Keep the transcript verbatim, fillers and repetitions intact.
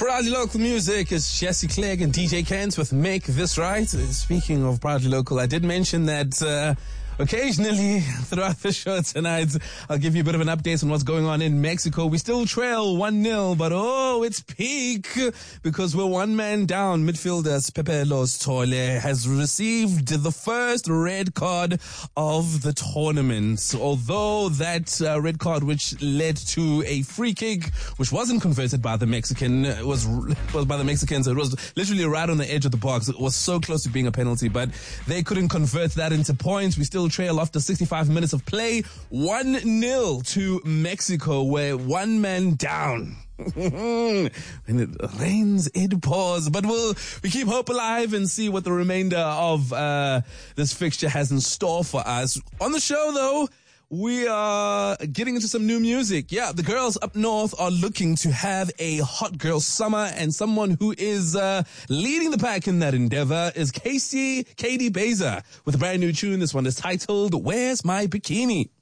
Proudly Local Music is Jesse Clegg and D J Kent with Make This Right. Speaking of Proudly Local, I did mention that uh, occasionally throughout the show tonight, I'll give you a bit of an update on what's going on in Mexico. We still trail one nil, but oh, it's peak because we're one man down. Midfielders Pepe Los Tole has received the first red card of the tournament. Although that uh, red card, which led to a free kick, which wasn't converted by the Mexican, it was, was by the Mexicans. It was literally right on the edge of the box. It was so close to being a penalty, but they couldn't convert that into points. We still trail after sixty-five minutes of play, one nil to Mexico. We're one man down. When it rains, it pours. But we'll we keep hope alive and see what the remainder of uh this fixture has in store for us. On the show, though, we are getting into some new music. Yeah, the girls up north are looking to have a hot girl summer, and someone who is uh leading the pack in that endeavor is Casey Katie Beza with a brand new tune. This one is titled Where's My Bikini?